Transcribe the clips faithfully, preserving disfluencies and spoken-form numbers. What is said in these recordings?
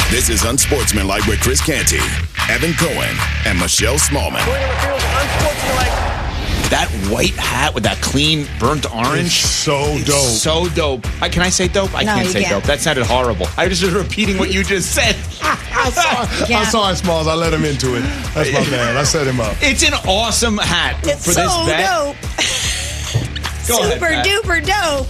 This is Unsportsmanlike with Chris Canty, Evan Cohen, and Michelle Smallman. That white hat with that clean burnt orange. It's so dope. So dope. I, can I say dope? I No, can't you say can't. dope. That sounded horrible. I was just repeating what you just said. I'm sorry, Yeah. I'm sorry, Smalls. I let him into it. That's my bad. I set him up. It's an awesome hat It's for so this bet. dope. Go ahead, Super Pat. duper dope.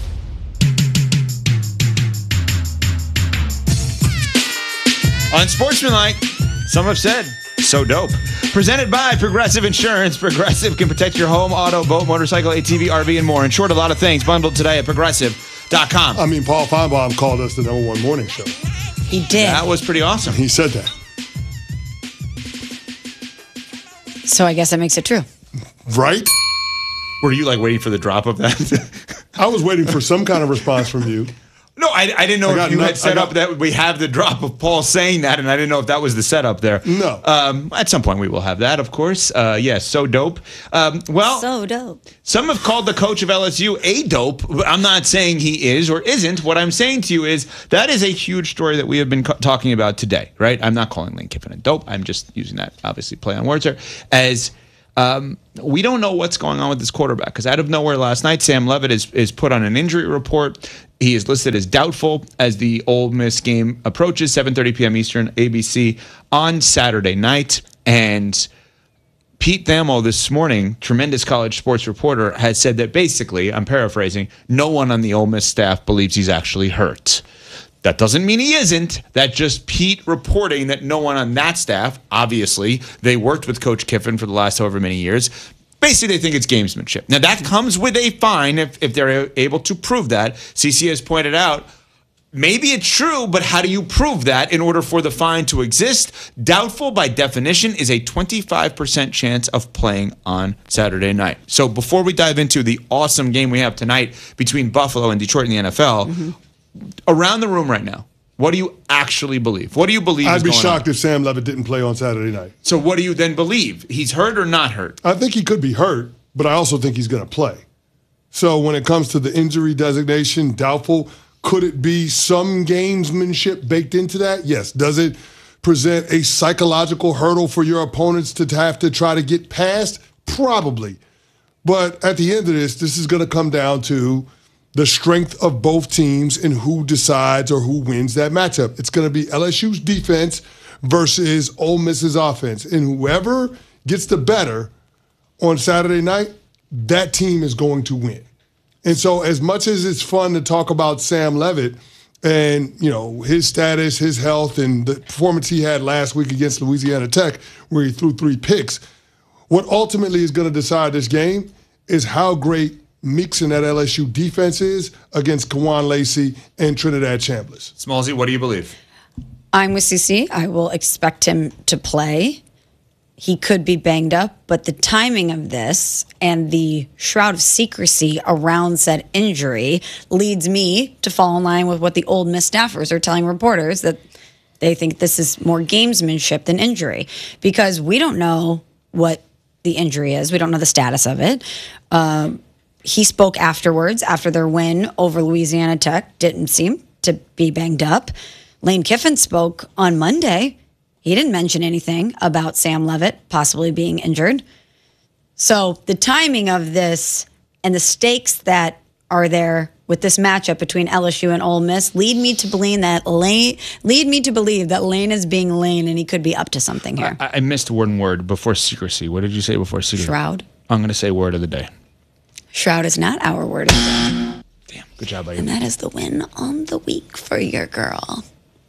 Unsportsmanlike, some have said, so dope. Presented by Progressive Insurance. Progressive can protect your home, auto, boat, motorcycle, A T V, R V, and more. In short, a lot of things bundled today at progressive dot com. I mean, Paul Feinbaum called us the number one morning show. He did. That was pretty awesome. He said that. So I guess that makes it true. Right? Were you like waiting for the drop of that? I was waiting for some kind of response from you. No, I, I didn't know I if got you no- had set I got- up that we have the drop of Paul saying that, and I didn't know if that was the setup there. No. Um, at some point we will have that, of course. Uh, yes, so dope. Um, well, So dope. some have called the coach of L S U a dope, but I'm not saying he is or isn't. What I'm saying to you is that is a huge story that we have been co- talking about today, right? I'm not calling Lane Kiffin a dope. I'm just using that, obviously, play on words here, as um, we don't know what's going on with this quarterback, because out of nowhere last night, Sam Levitt is, is put on an injury report. He is listed as doubtful as the Ole Miss game approaches, seven thirty p.m. Eastern, A B C, on Saturday night. And Pete Thamel this morning, tremendous college sports reporter, has said that basically, I'm paraphrasing, no one on the Ole Miss staff believes he's actually hurt. That doesn't mean he isn't. That's just Pete reporting that no one on that staff, obviously, they worked with Coach Kiffin for the last however many years. Basically, they think it's gamesmanship. Now, that comes with a fine if, if they're able to prove that. C C has pointed out, maybe it's true, but how do you prove that in order for the fine to exist? Doubtful, by definition, is a twenty-five percent chance of playing on Saturday night. So before we dive into the awesome game we have tonight between Buffalo and Detroit in the N F L, mm-hmm. around the room right now, what do you actually believe? What do you believe I'd is be going shocked on? if Sam Levitt didn't play on Saturday night. So what do you then believe? He's hurt or not hurt? I think he could be hurt, but I also think he's going to play. So when it comes to the injury designation, doubtful, could it be some gamesmanship baked into that? Yes. Does it present a psychological hurdle for your opponents to have to try to get past? Probably. But at the end of this, this is going to come down to the strength of both teams and who decides or who wins that matchup. It's going to be L S U's defense versus Ole Miss's offense. And whoever gets the better on Saturday night, that team is going to win. And so as much as it's fun to talk about Sam Levitt and, you know, his status, his health, and the performance he had last week against Louisiana Tech where he threw three picks, what ultimately is going to decide this game is how great Meeks and that L S U defense is against Kawan Lacey and Trinidad Chambliss. Smallsy, what do you believe? I'm with C C. I will expect him to play. He could be banged up, but the timing of this and the shroud of secrecy around said injury leads me to fall in line with what the Ole Miss staffers are telling reporters, that they think this is more gamesmanship than injury, because we don't know what the injury is. We don't know the status of it. Um, he spoke afterwards, after their win over Louisiana Tech, didn't seem to be banged up. Lane Kiffin spoke on Monday. He didn't mention anything about Sam Levitt possibly being injured. So the timing of this and the stakes that are there with this matchup between L S U and Ole Miss lead me to believe that Lane lead me to believe that Lane is being Lane and he could be up to something here. I, I missed one word before secrecy. What did you say before secrecy? Shroud. I'm going to say word of the day. Shroud is not our word of the day. Damn, good job by you. And that is the win on the week for your girl.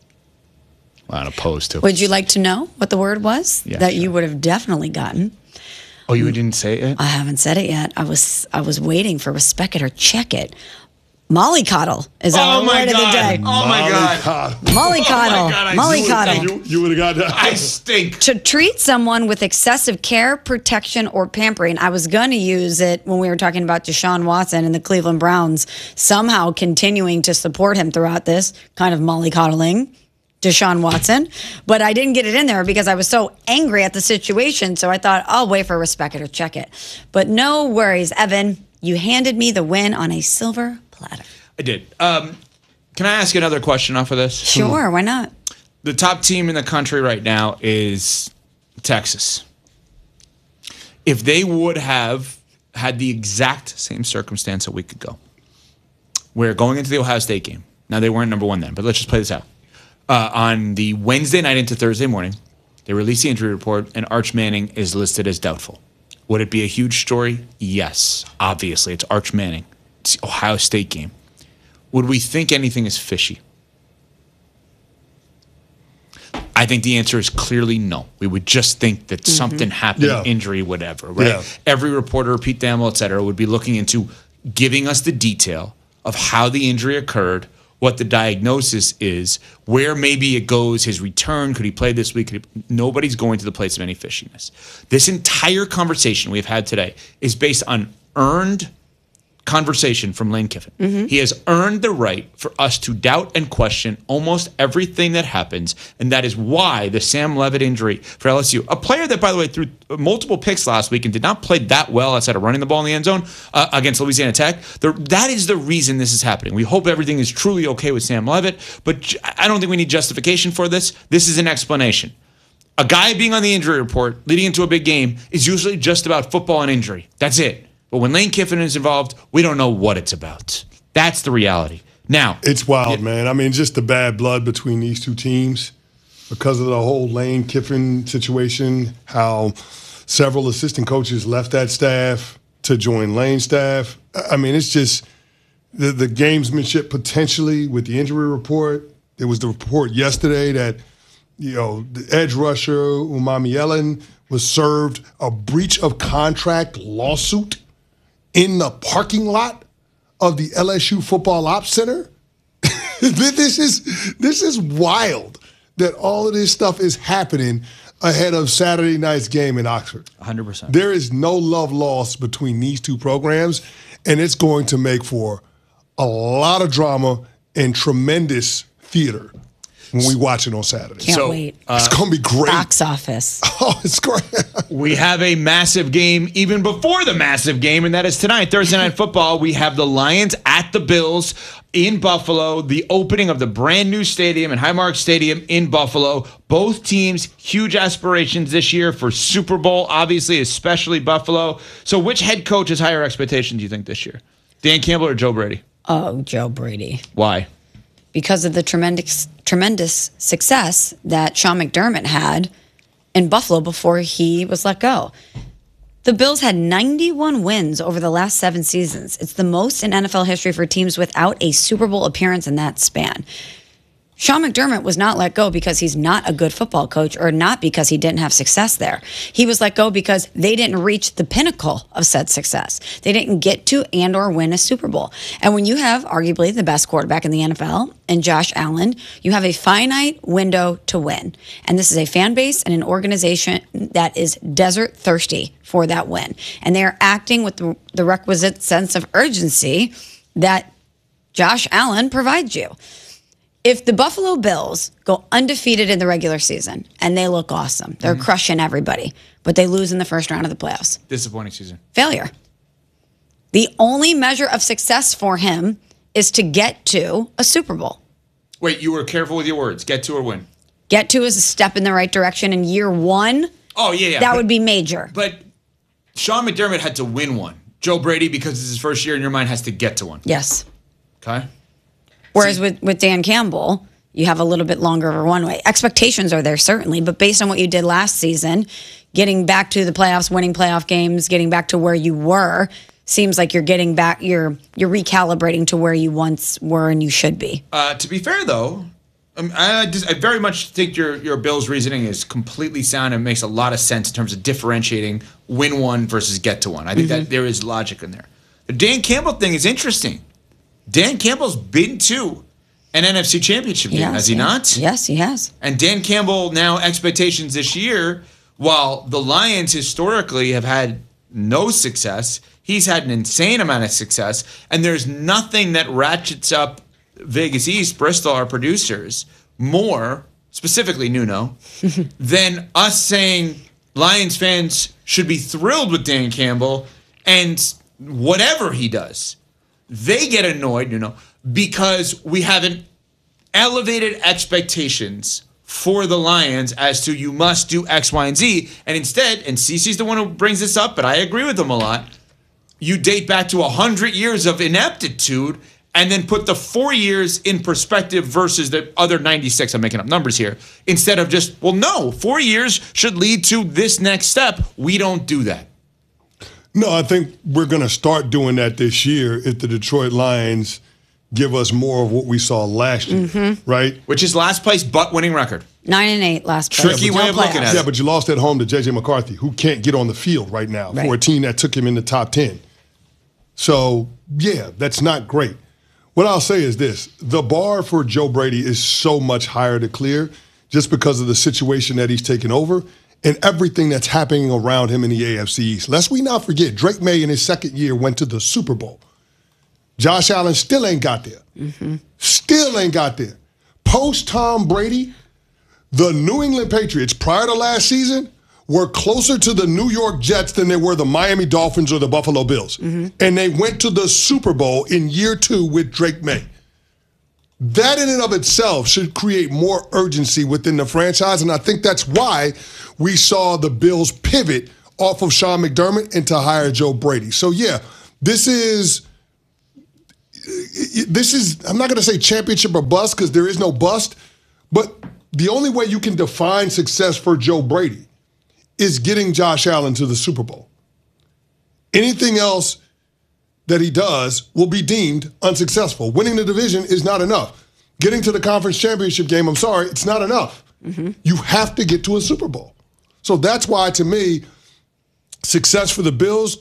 Well, opposed to. Would you like to know what the word was Yeah, that sure. you would have definitely gotten? Oh, you didn't say it? I haven't said it yet. I was I was waiting for Respect It or Check It. Mollycoddle is our Oh my word of the God. day. Oh my God. God. Mollycoddle. God, I Mollycoddle. You, you would have got that. I stink. To treat someone with excessive care, protection, or pampering. I was going to use it when we were talking about Deshaun Watson and the Cleveland Browns somehow continuing to support him throughout this, kind of mollycoddling Deshaun Watson. But I didn't get it in there because I was so angry at the situation. So I thought, I'll wait for Respect It or Check It. But no worries, Evan. You handed me the win on a silver platter. I did. Um, can I ask you another question off of this? Sure, why not? the top team in the country right now is Texas. If they would have had the exact same circumstance a week ago, where going into the Ohio State game, now they weren't number one then, but let's just play this out. Uh, on the Wednesday night into Thursday morning, they released the injury report, and Arch Manning is listed as doubtful. Would it be a huge story? Yes, obviously. It's Arch Manning. It's the Ohio State game. Would we think anything is fishy? I think the answer is clearly no. We would just think that mm-hmm. something happened, yeah. injury, whatever, right? Yeah. Every reporter, Pete Thamel, et cetera, would be looking into giving us the detail of how the injury occurred, what the diagnosis is, where maybe it goes, his return, could he play this week? Could he, nobody's going to the place of any fishiness. This entire conversation we've had today is based on earned conversation from Lane Kiffin. Mm-hmm. He has earned the right for us to doubt and question almost everything that happens, and that is why the Sam Levitt injury for L S U, a player that, by the way, threw multiple picks last week and did not play that well outside of running the ball in the end zone uh, against Louisiana Tech, the, that is the reason this is happening. We hope everything is truly okay with Sam Levitt, but I don't think we need justification for this. This is an explanation. A guy being on the injury report leading into a big game is usually just about football and injury. That's it. But when Lane Kiffin is involved, we don't know what it's about. That's the reality. Now, it's wild, yeah. man. I mean, just the bad blood between these two teams because of the whole Lane Kiffin situation, how several assistant coaches left that staff to join Lane's staff. I mean, it's just the, the gamesmanship potentially with the injury report. There was the report yesterday that, you know, the edge rusher, Umami Ellen, was served a breach of contract lawsuit in the parking lot of the L S U Football Ops Center. This is this is wild that all of this stuff is happening ahead of Saturday night's game in Oxford. one hundred percent. There is no love lost between these two programs, and it's going to make for a lot of drama and tremendous theater when we watch it on Saturday. Can't so, wait. Uh, it's going to be great. Box office. Oh, it's great. We have a massive game even before the massive game, and that is tonight, Thursday Night Football. We have the Lions at the Bills in Buffalo, the opening of the brand new stadium and Highmark Stadium in Buffalo. Both teams, huge aspirations this year for Super Bowl, obviously, especially Buffalo. So which head coach has higher expectations, do you think, this year? Dan Campbell or Joe Brady? Oh, Joe Brady. Why? Because of the tremendous tremendous success that Sean McDermott had in Buffalo before he was let go. The Bills had ninety-one wins over the last seven seasons. It's the most in N F L history for teams without a Super Bowl appearance in that span. Sean McDermott was not let go because he's not a good football coach or not because he didn't have success there. He was let go because they didn't reach the pinnacle of said success. They didn't get to and or win a Super Bowl. And when you have arguably the best quarterback in the N F L and Josh Allen, you have a finite window to win. And this is a fan base and an organization that is desert thirsty for that win. And they are acting with the, the requisite sense of urgency that Josh Allen provides you. If the Buffalo Bills go undefeated in the regular season and they look awesome, they're mm-hmm. crushing everybody, but they lose in the first round of the playoffs. Disappointing season. Failure. The only measure of success for him is to get to a Super Bowl. Wait, you were careful with your words. Get to or win? Get to is a step in the right direction. In year one, oh yeah, yeah. that but, would be major. But Sean McDermott had to win one. Joe Brady, because it's his first year in your mind, has to get to one. Yes. Okay. Whereas See, with, with Dan Campbell, you have a little bit longer of a runway. Expectations are there, certainly, but based on what you did last season, getting back to the playoffs, winning playoff games, getting back to where you were, seems like you're getting back, you're you're recalibrating to where you once were and you should be. Uh, to be fair, though, um, I, just, I very much think your, your Bills' reasoning is completely sound and makes a lot of sense in terms of differentiating win one versus get to one. I think mm-hmm. that there is logic in there. The Dan Campbell thing is interesting. Dan Campbell's been to an N F C Championship game, yes, has he yeah. not? Yes, he has. And Dan Campbell, now expectations this year, while the Lions historically have had no success, he's had an insane amount of success, and there's nothing that ratchets up Vegas East, Bristol, our producers, more, specifically Nuno, than us saying Lions fans should be thrilled with Dan Campbell and whatever he does. They get annoyed, you know, because we haven't elevated expectations for the Lions as to you must do X, Y, and Z. And instead, and Cece's the one who brings this up, but I agree with him a lot, you date back to one hundred years of ineptitude and then put the four years in perspective versus the other ninety-six. I'm making up numbers here. Instead of just, well, no, four years should lead to this next step. We don't do that. No, I think we're going to start doing that this year if the Detroit Lions give us more of what we saw last year, mm-hmm. right? Which is last place but winning record. Nine and eight last place. Tricky way of looking at it. Yeah, but you lost at home to J J McCarthy, who can't get on the field right now right. for a team that took him in the top ten. So, yeah, that's not great. What I'll say is this. The bar for Joe Brady is so much higher to clear just because of the situation that he's taken over and everything that's happening around him in the A F C East. Lest we not forget, Drake May in his second year went to the Super Bowl. Josh Allen still ain't got there. Mm-hmm. Still ain't got there. Post Tom Brady, the New England Patriots prior to last season were closer to the New York Jets than they were the Miami Dolphins or the Buffalo Bills. Mm-hmm. And they went to the Super Bowl in year two with Drake May. That in and of itself should create more urgency within the franchise. And I think that's why we saw the Bills pivot off of Sean McDermott and to hire Joe Brady. So, yeah, this is... This is, I'm not going to say championship or bust because there is no bust, but the only way you can define success for Joe Brady is getting Josh Allen to the Super Bowl. Anything else that he does will be deemed unsuccessful. Winning the division is not enough. Getting to the conference championship game, I'm sorry, it's not enough. Mm-hmm. You have to get to a Super Bowl. So that's why, to me, success for the Bills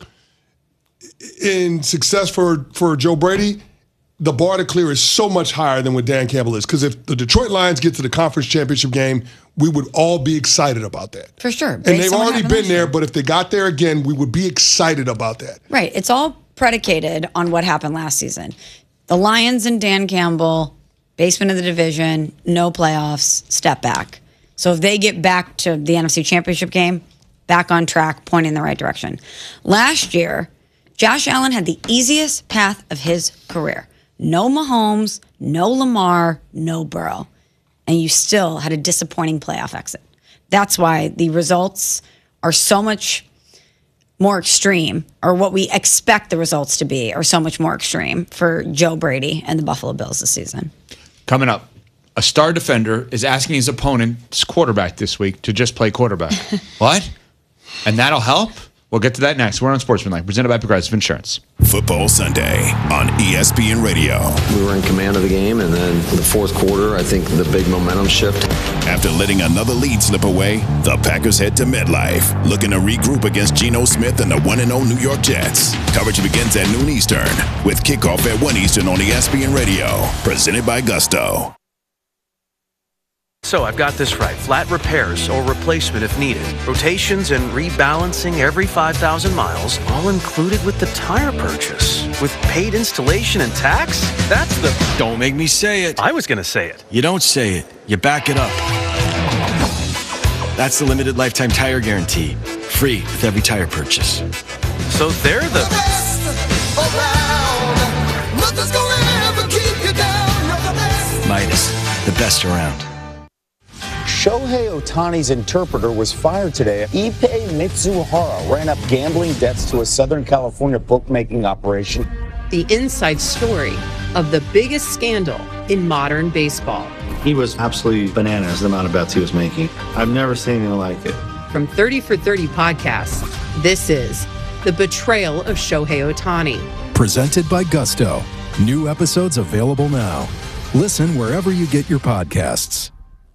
and success for, for Joe Brady, the bar to clear is so much higher than what Dan Campbell is. Because if the Detroit Lions get to the conference championship game, we would all be excited about that. For sure. And they've already been there, but if they got there again, we would be excited about that. Right. It's all predicated on what happened last season. The Lions and Dan Campbell, basement of the division, no playoffs, step back. So if they get back to the N F C Championship game, back on track, pointing in the right direction. Last year, Josh Allen had the easiest path of his career. No Mahomes, no Lamar, no Burrow. And you still had a disappointing playoff exit. That's why the results are so much more extreme, or what we expect the results to be are so much more extreme for Joe Brady and the Buffalo Bills this season. Coming up, a star defender is asking his opponent's quarterback this week to just play quarterback. What? And that'll help? We'll get to that next. We're on Sportsmanlike, presented by Progressive Insurance. Football Sunday on E S P N Radio. We were in command of the game, and then the fourth quarter, I think the big momentum shift. After letting another lead slip away, the Packers head to MetLife, looking to regroup against Geno Smith and the one and oh New York Jets. Coverage begins at noon Eastern, with kickoff at one Eastern on E S P N Radio, presented by Gusto. So I've got this right. Flat repairs or replacement if needed. Rotations and rebalancing every five thousand miles, all included with the tire purchase. With paid installation and tax? That's the... Don't make me say it. I was going to say it. You don't say it. You back it up. That's the limited lifetime tire guarantee. Free with every tire purchase. So they're the... best around. Nothing's gonna ever keep you down. You're the best. Midas, the best around. Shohei Ohtani's interpreter was fired today. Ippei Mitsuhara ran up gambling debts to a Southern California bookmaking operation. The inside story of the biggest scandal in modern baseball. He was absolutely bananas, the amount of bets he was making. I've never seen anything like it. From thirty for thirty podcasts, this is The Betrayal of Shohei Ohtani. Presented by Gusto. New episodes available now. Listen wherever you get your podcasts.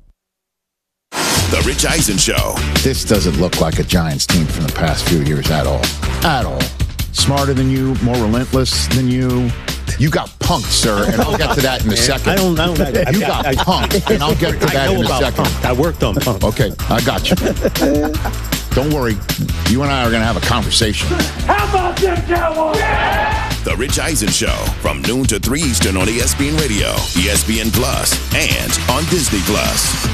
The Rich Eisen Show. This doesn't look like a Giants team from the past few years at all. At all. Smarter than you, more relentless than you. You got punked, sir, and I'll get to that in a second. I don't know. I, you got I, punked, and I'll get to that in a second. Punk. I worked on punk. Okay, I got you. Don't worry. You and I are going to have a conversation. How about them Cowboys? Yeah! The Rich Eisen Show, from noon to three Eastern on E S P N Radio, E S P N Plus, and on Disney Plus.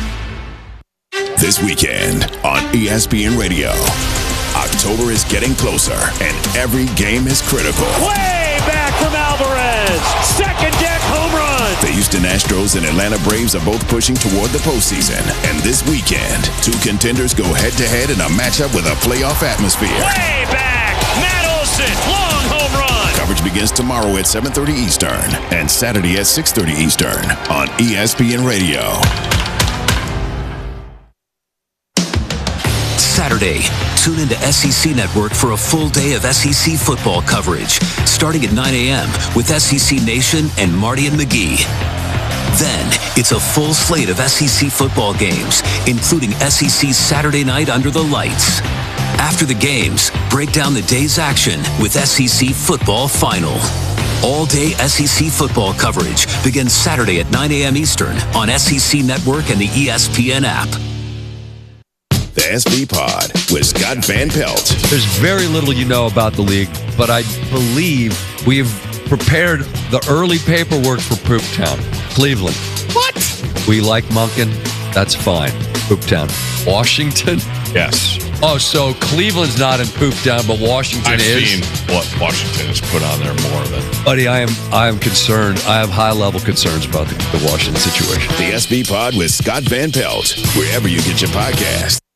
This weekend on E S P N Radio, October is getting closer, and every game is critical. Way back from Alvarez. Second deck home run. The Houston Astros and Atlanta Braves are both pushing toward the postseason. And this weekend, two contenders go head-to-head in a matchup with a playoff atmosphere. Way back. Matt Olson. Long home run. Coverage begins tomorrow at seven thirty Eastern and Saturday at six thirty Eastern on E S P N Radio. Saturday, tune into S E C Network for a full day of S E C football coverage, starting at nine a.m. with S E C Nation and Marty and McGee. Then, it's a full slate of S E C football games, including S E C Saturday Night Under the Lights. After the games, break down the day's action with S E C Football Final. All-day S E C football coverage begins Saturday at nine a.m. Eastern on S E C Network and the E S P N app. The S B Pod with Scott Van Pelt. There's very little you know about the league, but I believe we have prepared the early paperwork for Pooptown. Cleveland. What? We like Monken. That's fine. Pooptown. Washington? Yes. Oh, so Cleveland's not in Pooptown, but Washington I've is? I've seen what Washington has put on there more than... Buddy, I am I am concerned. I have high-level concerns about the, the Washington situation. The S B Pod with Scott Van Pelt, wherever you get your podcast.